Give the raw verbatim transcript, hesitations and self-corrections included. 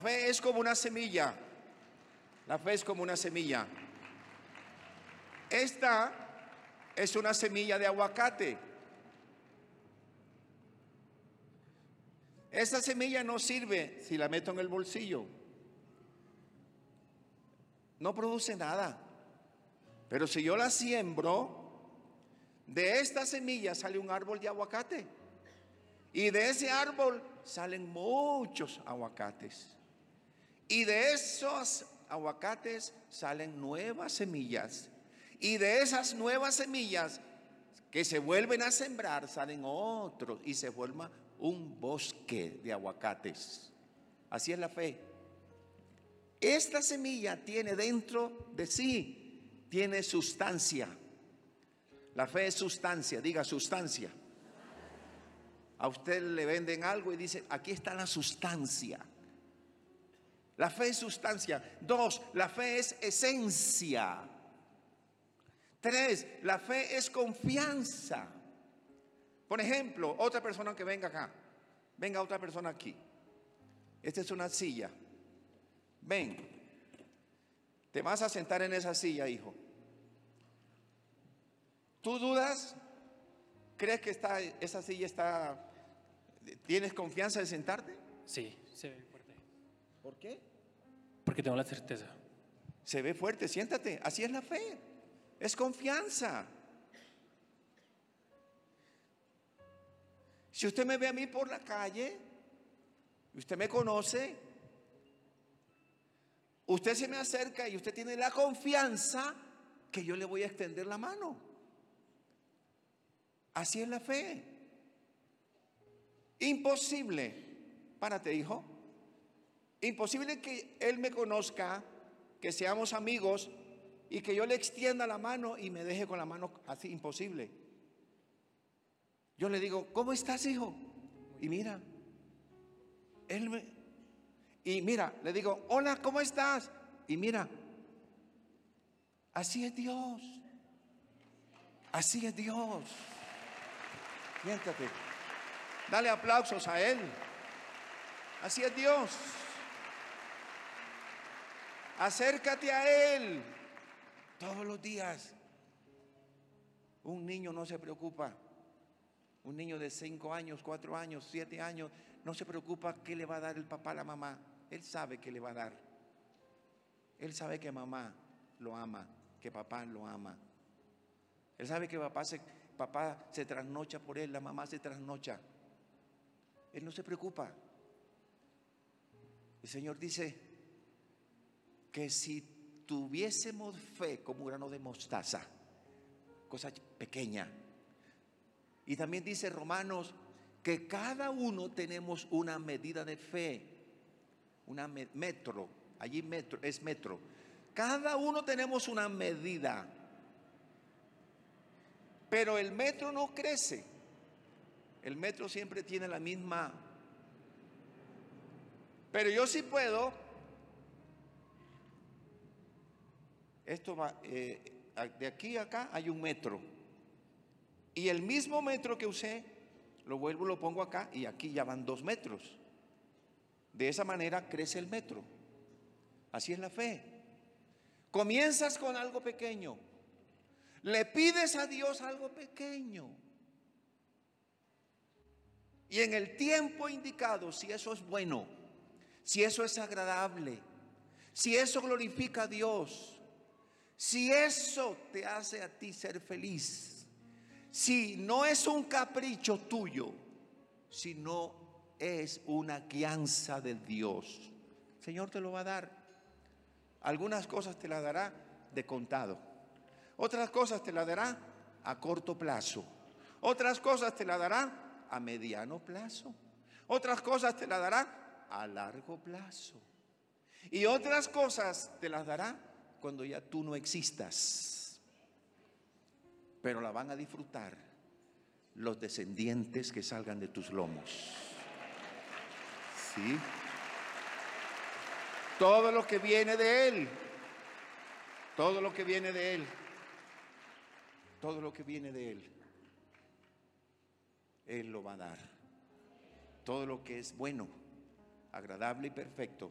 La fe es como una semilla. La fe es como una semilla. Esta es una semilla de aguacate. Esta semilla no sirve si la meto en el bolsillo. No produce nada. Pero si yo la siembro, de esta semilla sale un árbol de aguacate. Y de ese árbol salen muchos aguacates. Y de esos aguacates salen nuevas semillas. Y de esas nuevas semillas que se vuelven a sembrar salen otros y se forma un bosque de aguacates. Así es la fe. Esta semilla tiene dentro de sí, tiene sustancia. La fe es sustancia, diga sustancia. A usted le venden algo y dice, aquí está la sustancia. La fe es sustancia. Dos, la fe es esencia. Tres, la fe es confianza. Por ejemplo, otra persona que venga acá. Venga otra persona aquí. Esta es una silla. Ven. Te vas a sentar en esa silla, hijo. ¿Tú dudas? ¿Crees que está, esa silla está... ¿Tienes confianza de sentarte? Sí, se ve fuerte. ¿Por qué? Porque tengo la certeza. Se ve fuerte, siéntate. Así es la fe. Es confianza. Si usted me ve a mí por la calle, usted me conoce, usted se me acerca y usted tiene la confianza que yo le voy a extender la mano. Así es la fe. Imposible. Párate, hijo. Imposible que él me conozca, que seamos amigos y que yo le extienda la mano y me deje con la mano así. Imposible. Yo le digo, ¿cómo estás, hijo? Y mira, él me... Y mira, le digo, hola, ¿cómo estás? Y mira, así es Dios. Así es Dios. Siéntate. Dale aplausos a Él. Así es Dios. Acércate a Él todos los días. Un niño no se preocupa. Un niño de cinco años, cuatro años, siete años, no se preocupa qué le va a dar el papá a la mamá. Él sabe qué le va a dar. Él sabe que mamá lo ama, que papá lo ama. Él sabe que papá se, papá se trasnocha por él, la mamá se trasnocha. Él no se preocupa. El Señor dice que si tuviésemos fe como un grano de mostaza, cosa pequeña. Y también dice Romanos que cada uno tenemos una medida de fe, una me- metro, allí metro, es metro. Cada uno tenemos una medida, pero el metro no crece. El metro siempre tiene la misma. Pero yo sí puedo. Esto va, eh, de aquí a acá hay un metro. Y el mismo metro que usé, lo vuelvo, lo pongo acá y aquí ya van dos metros. De esa manera crece el metro. Así es la fe. Comienzas con algo pequeño. Le pides a Dios algo pequeño. Y en el tiempo indicado, si eso es bueno, si eso es agradable, si eso glorifica a Dios, si eso te hace a ti ser feliz, si no es un capricho tuyo, sino es una guianza de Dios, el Señor te lo va a dar. Algunas cosas te las dará de contado, otras cosas te las dará a corto plazo, otras cosas te las dará a mediano plazo, otras cosas te las dará a largo plazo, y otras cosas te las dará cuando ya tú no existas. Pero la van a disfrutar los descendientes que salgan de tus lomos. ¿Sí? Todo lo que viene de Él, todo lo que viene de Él, todo lo que viene de Él, Él lo va a dar. Todo lo que es bueno, agradable y perfecto